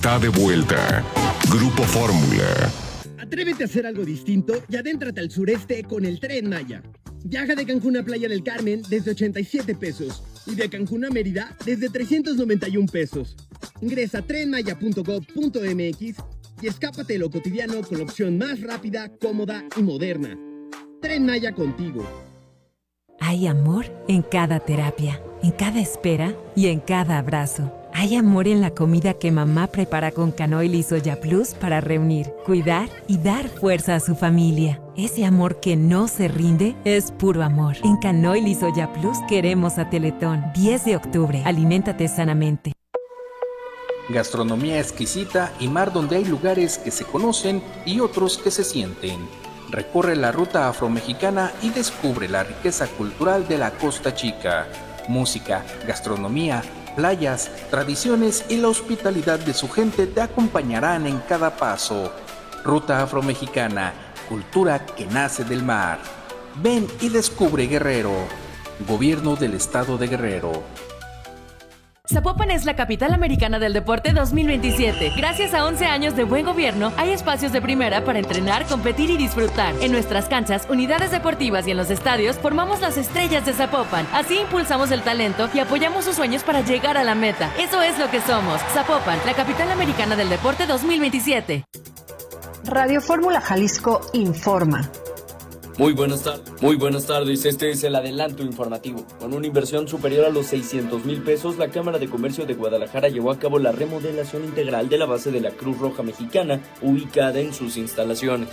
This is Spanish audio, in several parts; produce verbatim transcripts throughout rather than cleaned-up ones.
Está de vuelta. Grupo Fórmula. Atrévete a hacer algo distinto y adéntrate al sureste con el Tren Maya. Viaja de Cancún a Playa del Carmen desde ochenta y siete pesos y de Cancún a Mérida desde trescientos noventa y un pesos. Ingresa a tren maya punto gob punto eme equis y escápate de lo cotidiano con la opción más rápida, cómoda y moderna. Tren Maya contigo. Hay amor en cada terapia, en cada espera y en cada abrazo. Hay amor en la comida que mamá prepara con Canoil y Soya Plus para reunir, cuidar y dar fuerza a su familia. Ese amor que no se rinde es puro amor. En Canoil y Soya Plus queremos a Teletón. diez de octubre. Aliméntate sanamente. Gastronomía exquisita y mar donde hay lugares que se conocen y otros que se sienten. Recorre la ruta afromexicana y descubre la riqueza cultural de la Costa Chica. Música, gastronomía, playas, tradiciones y la hospitalidad de su gente te acompañarán en cada paso. Ruta afromexicana, cultura que nace del mar. Ven y descubre Guerrero. Gobierno del Estado de Guerrero. Zapopan es la capital americana del deporte dos mil veintisiete. Gracias a once años de buen gobierno, hay espacios de primera para entrenar, competir y disfrutar. En nuestras canchas, unidades deportivas y en los estadios, formamos las estrellas de Zapopan. Así impulsamos el talento y apoyamos sus sueños para llegar a la meta. Eso es lo que somos. Zapopan, la capital americana del deporte dos mil veintisiete. Radio Fórmula Jalisco informa. Muy buenas tardes, muy buenas tardes, este es el adelanto informativo. Con una inversión superior a los seiscientos mil pesos, la Cámara de Comercio de Guadalajara llevó a cabo la remodelación integral de la base de la Cruz Roja Mexicana, ubicada en sus instalaciones.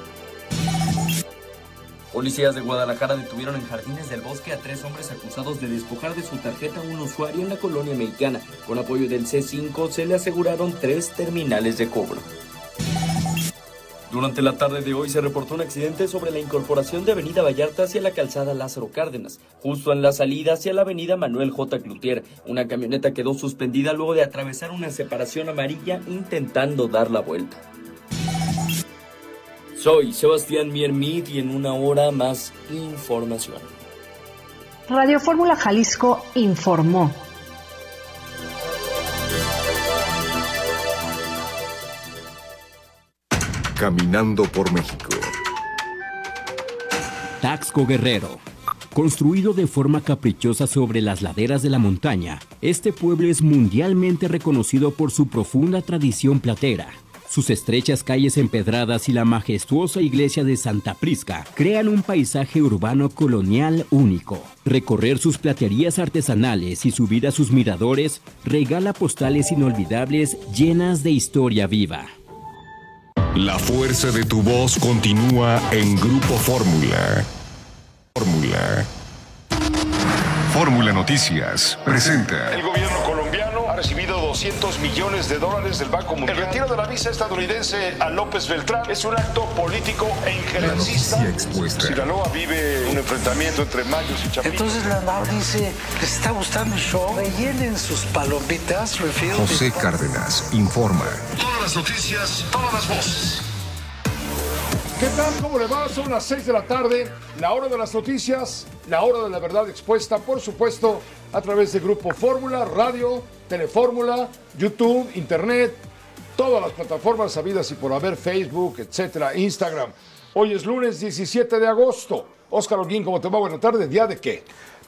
Policías de Guadalajara detuvieron en Jardines del Bosque a tres hombres acusados de despojar de su tarjeta a un usuario en la colonia Mexicana. Con apoyo del C cinco se le aseguraron tres terminales de cobro. Durante la tarde de hoy se reportó un accidente sobre la incorporación de Avenida Vallarta hacia la calzada Lázaro Cárdenas, justo en la salida hacia la Avenida Manuel J. Cloutier. Una camioneta quedó suspendida luego de atravesar una separación amarilla intentando dar la vuelta. Soy Sebastián Miermid y en una hora más información. Radio Fórmula Jalisco informó. Caminando por México. Taxco Guerrero. Construido de forma caprichosa sobre las laderas de la montaña, este pueblo es mundialmente reconocido por su profunda tradición platera. Sus estrechas calles empedradas y la majestuosa iglesia de Santa Prisca crean un paisaje urbano colonial único. Recorrer sus platerías artesanales y subir a sus miradores regala postales inolvidables llenas de historia viva. La fuerza de tu voz continúa en Grupo Fórmula. Fórmula. Fórmula Noticias presenta. El gobierno colombiano ha recibido doscientos millones de dólares del Banco Mundial. El retiro de la visa estadounidense a López Beltrán es un acto político e injerencista. Sinaloa vive un enfrentamiento entre mayos y chapitos. Entonces la N A U dice, ¿les está gustando el show? Rellenen sus palomitas. José Cárdenas informa. Todas las noticias, todas las voces. ¿Qué tal? ¿Cómo le va? Son las seis de la tarde, la hora de las noticias, la hora de la verdad expuesta, por supuesto, a través de Grupo Fórmula, radio, Telefórmula, YouTube, Internet, todas las plataformas sabidas y por haber, Facebook, etcétera, Instagram. Hoy es lunes diecisiete de agosto. Óscar Holguín, ¿cómo te va? Buenas tardes. ¿Día de qué?